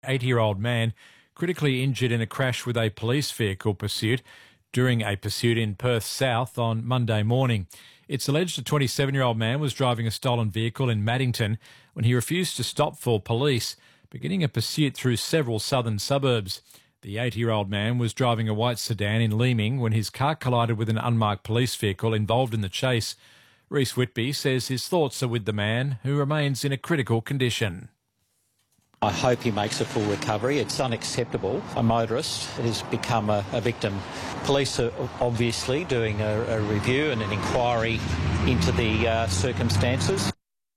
80-year-old man critically injured in a crash with a police vehicle pursuit during a pursuit in Perth South on Monday morning. It's alleged a 27-year-old man was driving a stolen vehicle in Maddington when he refused to stop for police, beginning a pursuit through several southern suburbs. The 80-year-old man was driving a white sedan in Leeming when his car collided with an unmarked police vehicle involved in the chase. Reece Whitby says his thoughts are with the man, who remains in a critical condition. I hope he makes a full recovery. It's unacceptable. A motorist has become a victim. Police are obviously doing a review and an inquiry into the circumstances.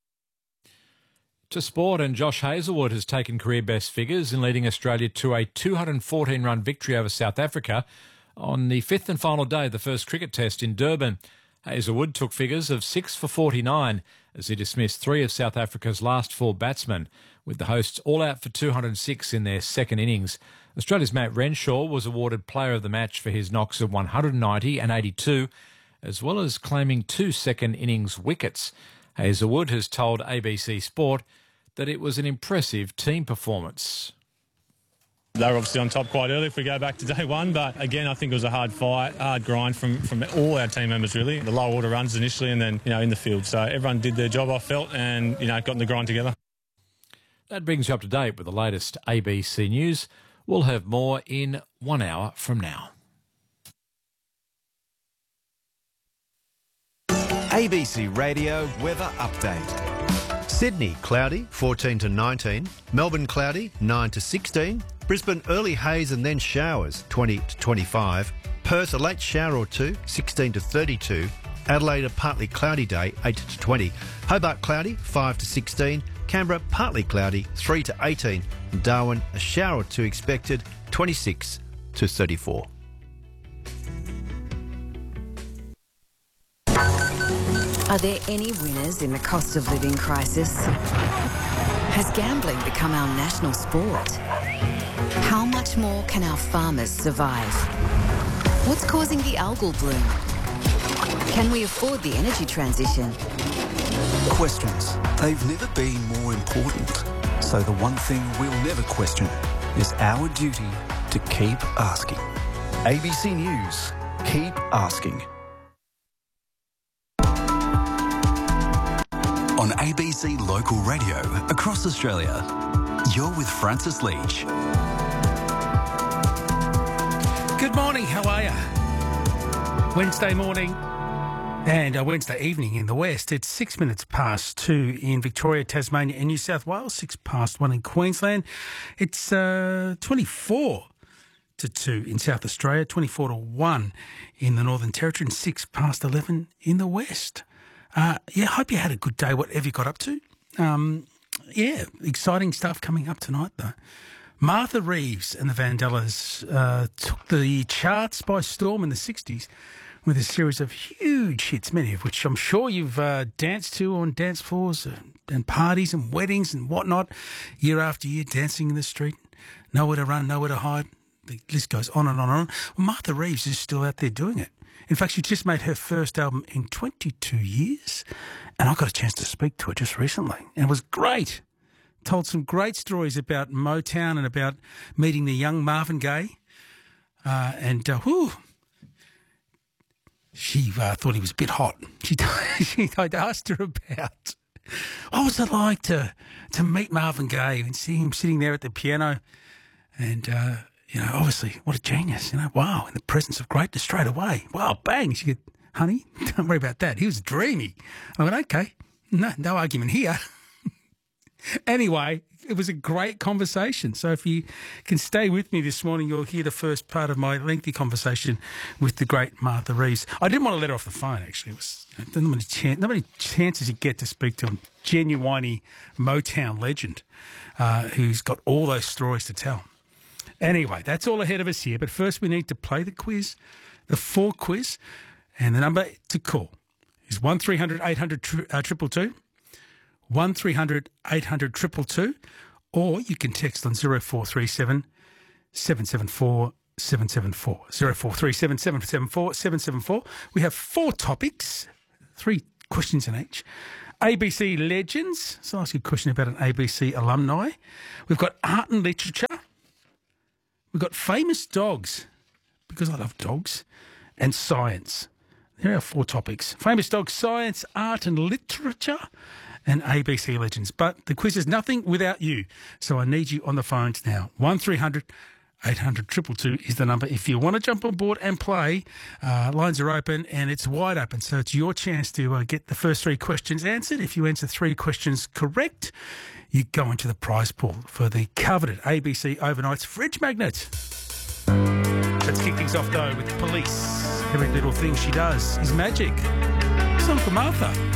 To sport, and Josh Hazlewood has taken career best figures in leading Australia to a 214-run victory over South Africa on the fifth and final day of the first cricket test in Durban. Hazlewood took figures of 6 for 49 as he dismissed 3 of South Africa's last 4 batsmen, with the hosts all out for 206 in their second innings. Australia's Matt Renshaw was awarded Player of the Match for his knocks of 190 and 82, as well as claiming 2 second innings wickets. Hazlewood has told ABC Sport that it was an impressive team performance. They were obviously on top quite early if we go back to day one, but again, I think it was a hard fight, hard grind from all our team members, really. The low order runs initially and then, in the field. So everyone did their job, I felt, and, got in the grind together. That brings you up to date with the latest ABC News. We'll have more in 1 hour from now. ABC Radio Weather Update. Sydney, cloudy, 14 to 19. Melbourne, cloudy, 9 to 16. Brisbane, early haze and then showers, 20 to 25. Perth, a late shower or two, 16 to 32. Adelaide, a partly cloudy day, 8 to 20. Hobart, cloudy, 5 to 16. Canberra, partly cloudy, 3 to 18. And Darwin, a shower or two expected, 26 to 34. Are there any winners in the cost of living crisis? Has gambling become our national sport? How much more can our farmers survive? What's causing the algal bloom? Can we afford the energy transition? Questions. They've never been more important. So the one thing we'll never question is our duty to keep asking. ABC News. Keep asking. On ABC Local Radio across Australia, you're with Francis Leach. Good morning, how are you? Wednesday morning and Wednesday evening in the West. It's 6 minutes past 2 in Victoria, Tasmania and New South Wales, 6 past 1 in Queensland. It's 24 to 2 in South Australia, 24 to 1 in the Northern Territory and 6 past 11 in the West. I hope you had a good day, whatever you got up to. Exciting stuff coming up tonight, though. Martha Reeves and the Vandellas took the charts by storm in the 60s with a series of huge hits, many of which I'm sure you've danced to on dance floors and parties and weddings and whatnot, year after year, dancing in the street, nowhere to run, nowhere to hide. The list goes on and on and on. Well, Martha Reeves is still out there doing it. In fact, she just made her first album in 22 years, and I got a chance to speak to her just recently, and it was great. Told some great stories about Motown and about meeting the young Marvin Gaye, she thought he was a bit hot. I'd asked her about what was it like to meet Marvin Gaye and see him sitting there at the piano, and obviously, what a genius, wow, in the presence of greatness straight away. Wow, bang. She said, honey, don't worry about that. He was dreamy. I went, okay, no argument here. Anyway, it was a great conversation. So if you can stay with me this morning, you'll hear the first part of my lengthy conversation with the great Martha Reeves. I didn't want to let her off the phone, actually. It was not many chances you get to speak to a genuine Motown legend who's got all those stories to tell. Anyway, that's all ahead of us here. But first we need to play the quiz, the 4 quiz. And the number to call is 1300 800 222, 1300 800 222, or you can text on 0437 774 774. 0437 774 774. We have 4 topics, 3 questions in each. ABC legends. So I'll ask you a question about an ABC alumni. We've got art and literature. We've got famous dogs, because I love dogs, and science. Here are 4 topics. Famous dogs, science, art and literature, and ABC legends. But the quiz is nothing without you. So I need you on the phones now. 1300 800 222 is the number. If you want to jump on board and play, lines are open and it's wide open. So it's your chance to get the first 3 questions answered. If you answer 3 questions correct, you go into the prize pool for the coveted ABC Overnights fridge magnet. Let's kick things off, though, with the Police. Every little thing she does is magic. Song for Martha.